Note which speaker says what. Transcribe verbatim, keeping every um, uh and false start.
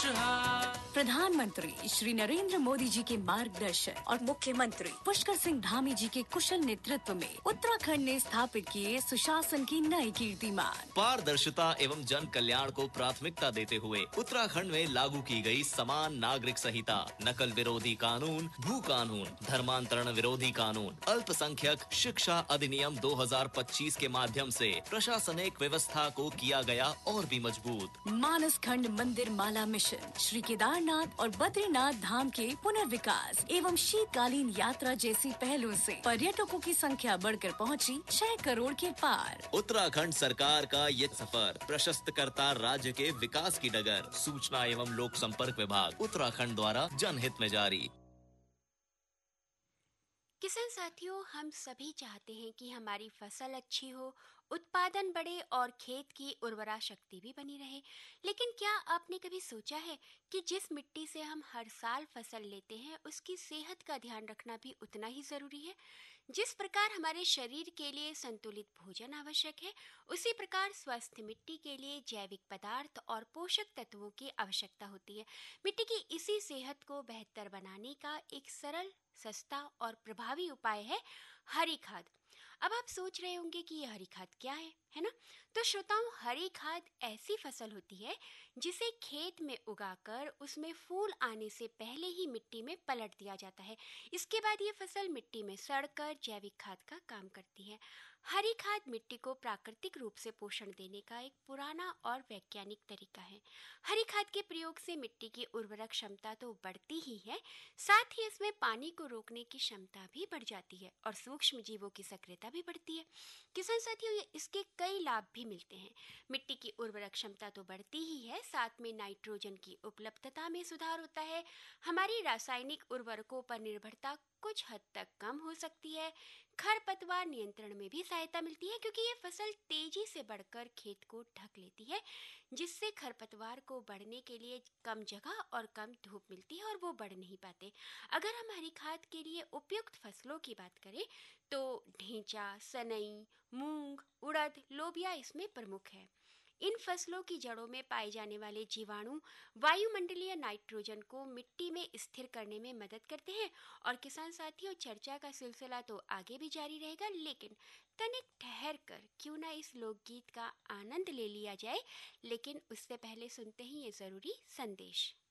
Speaker 1: खुशहाल।
Speaker 2: प्रधानमंत्री श्री नरेंद्र मोदी जी के मार्गदर्शन और मुख्यमंत्री पुष्कर सिंह धामी जी के कुशल नेतृत्व में उत्तराखंड ने स्थापित किए सुशासन की नई कीर्तिमान।
Speaker 3: पारदर्शिता एवं जन कल्याण को प्राथमिकता देते हुए उत्तराखंड में लागू की गई समान नागरिक संहिता, नकल विरोधी कानून, भू कानून, धर्मांतरण विरोधी कानून, अल्पसंख्यक शिक्षा अधिनियम दो हज़ार पच्चीस के माध्यम से प्रशासनिक व्यवस्था को किया गया और भी मजबूत।
Speaker 2: मानस खंड मंदिर माला मिशन, श्री केदारनाथ और बद्रीनाथ धाम के पुनर्विकास एवं शीतकालीन यात्रा जैसी पहलों से पर्यटकों की संख्या बढ़कर पहुंची छह करोड़ के पार।
Speaker 3: उत्तराखंड सरकार का ये सफर प्रशस्त करता राज्य के विकास की डगर। सूचना एवं लोक संपर्क विभाग उत्तराखंड द्वारा जनहित में जारी।
Speaker 4: किसान साथियों, हम सभी चाहते हैं कि हमारी फसल अच्छी हो, उत्पादन बढ़े और खेत की उर्वरा शक्ति भी बनी रहे। लेकिन क्या आपने कभी सोचा है कि जिस मिट्टी से हम हर साल फसल लेते हैं उसकी सेहत का ध्यान रखना भी उतना ही ज़रूरी है। जिस प्रकार हमारे शरीर के लिए संतुलित भोजन आवश्यक है, उसी प्रकार स्वस्थ मिट्टी के लिए जैविक पदार्थ और पोषक तत्वों की आवश्यकता होती है। मिट्टी की इसी सेहत को बेहतर बनाने का एक सरल, सस्ता और प्रभावी उपाय है हरी खाद। अब आप सोच रहे होंगे कि ये हरी खाद क्या है, है ना? तो श्रोताओं, हरी खाद ऐसी फसल होती है जिसे खेत में उगाकर उसमें फूल आने से पहले ही मिट्टी में पलट दिया जाता है। इसके बाद ये फसल मिट्टी में सड़कर जैविक खाद का काम करती है। हरी खाद मिट्टी को प्राकृतिक रूप से पोषण देने का एक पुराना और वैज्ञानिक तरीका है। हरी खाद के प्रयोग से मिट्टी की उर्वरक क्षमता तो बढ़ती ही है, साथ ही इसमें पानी को रोकने की क्षमता भी बढ़ जाती है और सूक्ष्म जीवों की सक्रियता भी बढ़ती है। किसान साथियों, इसके कई लाभ भी मिलते हैं। मिट्टी की उर्वरक क्षमता तो बढ़ती ही है, साथ में नाइट्रोजन की उपलब्धता में सुधार होता है। हमारी रासायनिक उर्वरकों पर निर्भरता कुछ हद तक कम हो सकती है। खरपतवार नियंत्रण में भी सहायता मिलती है, क्योंकि ये फसल तेजी से बढ़कर खेत को ढक लेती है, जिससे खरपतवार को बढ़ने के लिए कम जगह और कम धूप मिलती है और वो बढ़ नहीं पाते। अगर हम हरी खाद के लिए उपयुक्त फसलों की बात करें तो ढेंचा, सनई, मूंग, उड़द, लोबिया इसमें प्रमुख है। इन फसलों की जड़ों में पाए जाने वाले जीवाणु वायुमंडलीय नाइट्रोजन को मिट्टी में स्थिर करने में मदद करते हैं। और किसान साथियों, चर्चा का सिलसिला तो आगे भी जारी रहेगा, लेकिन तनिक ठहर कर क्यों ना इस लोकगीत का आनंद ले लिया जाए। लेकिन उससे पहले सुनते ही ये ज़रूरी संदेश।